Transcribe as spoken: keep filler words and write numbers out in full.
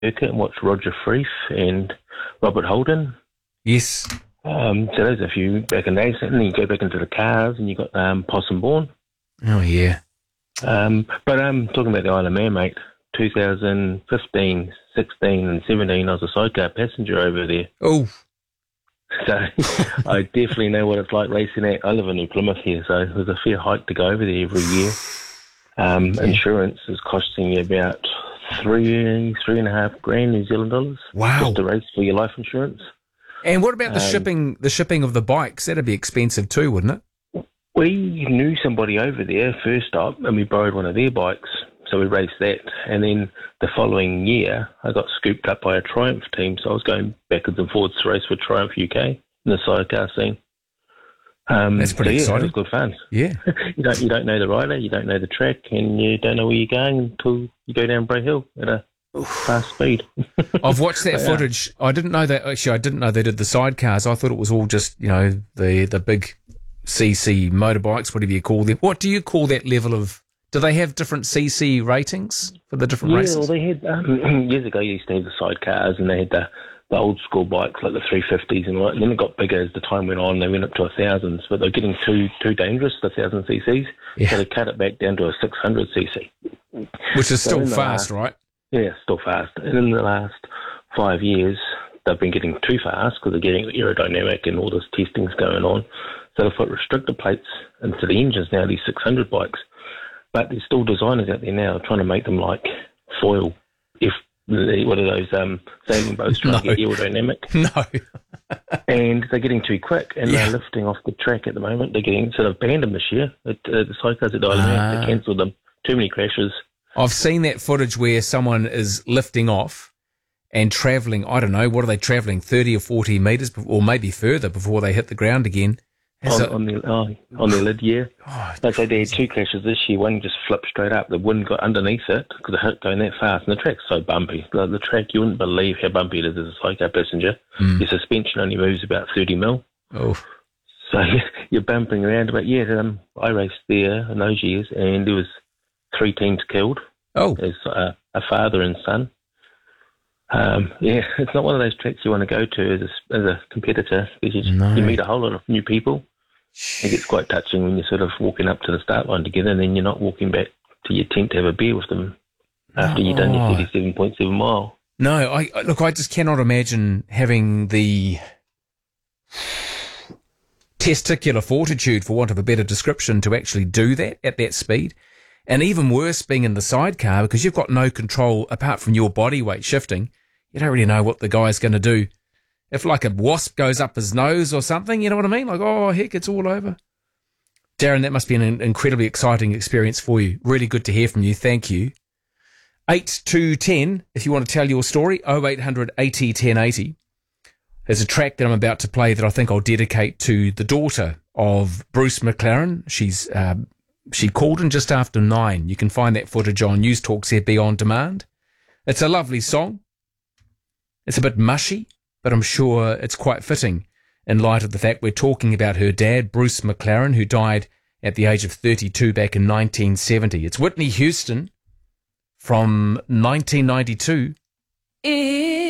circuit and watch Roger Freeth and Robert Holden. Yes. Um, so there's a few back in the days. And then you go back into the cars and you got um, Possum Bourne. Oh, yeah. Um, but um, talking about the Isle of Man, mate, two thousand fifteen, sixteen and seventeen, I was a sidecar passenger over there. Oh. So I definitely know what it's like racing at. I live in New Plymouth here, so there's a fair hike to go over there every year. Um, yeah. Insurance is costing you about three, three and a half grand New Zealand dollars. Wow. Just a race for your life insurance. And what about the um, shipping the shipping of the bikes? That'd be expensive too, wouldn't it? We knew somebody over there first up, and we borrowed one of their bikes. So we raced that, and then the following year, I got scooped up by a Triumph team. So I was going backwards and forwards to race for Triumph U K in the sidecar scene. Um, That's pretty so yeah, exciting. It was good fun. Yeah, you don't you don't know the rider, you don't know the track, and you don't know where you're going until you go down Bray Hill at a Oof. fast speed. I've watched that but, footage. I didn't know that. Actually, I didn't know they did the sidecars. I thought it was all just you know the the big C C motorbikes, whatever you call them. What do you call that level of? Do they have different C C ratings for the different yeah, races? Well, they had, um, years ago, you used to have the sidecars and they had the, the old school bikes like the three fifties and all that. And then it got bigger as the time went on. They went up to a thousands, but they're getting too too dangerous, the one thousand c c's. Yeah. So they cut it back down to a six hundred c c. Which is still so fast, last, right? Yeah, still fast. And in the last five years, they've been getting too fast because they're getting aerodynamic and all this testing's going on. So they've put restrictor plates into the engines now, these six hundred bikes. But there's still designers out there now trying to make them like foil. If what are those um, sailing boats trying no. to get aerodynamic? No. And they're getting too quick, and yeah. they're lifting off the track at the moment. They're getting sort of banned them this year. It, uh, the sidecars at Isle of Man, they cancelled them. Too many crashes. I've seen that footage where someone is lifting off and travelling. I don't know, what are they travelling? Thirty or forty metres, or maybe further before they hit the ground again. On, a, on, the, oh, on their lid, yeah. Oh, like they had two crashes this year. One just flipped straight up. The wind got underneath it because it hit going that fast. And the track's so bumpy. The, the track, you wouldn't believe how bumpy it is as a sidecar passenger. Mm. Your suspension only moves about thirty mil. Oh. So you're bumping around. But yeah, um, I raced there in those years and there was three teams killed. Oh. There's uh, a father and son. Um, yeah, it's not one of those tracks you want to go to as a, as a competitor because you, no. you meet a whole lot of new people. It gets quite touching when you're sort of walking up to the start line together and then you're not walking back to your tent to have a beer with them after oh. you've done your thirty-seven point seven mile. No, I look, I just cannot imagine having the testicular fortitude, for want of a better description, to actually do that at that speed. And even worse, being in the sidecar because you've got no control apart from your body weight shifting. You don't really know what the guy's going to do. If like a wasp goes up his nose or something, you know what I mean? Like, oh, heck, it's all over. Darren, that must be an incredibly exciting experience for you. Really good to hear from you. Thank you. eight two ten, if you want to tell your story, oh eight hundred eighty ten eighty. There's a track that I'm about to play that I think I'll dedicate to the daughter of Bruce McLaren. She's uh, she called in just after nine. You can find that footage on News Talk Z B On Demand. It's a lovely song. It's a bit mushy, but I'm sure it's quite fitting in light of the fact we're talking about her dad, Bruce McLaren, who died at the age of thirty-two back in nineteen seventy. It's Whitney Houston from nineteen ninety-two. It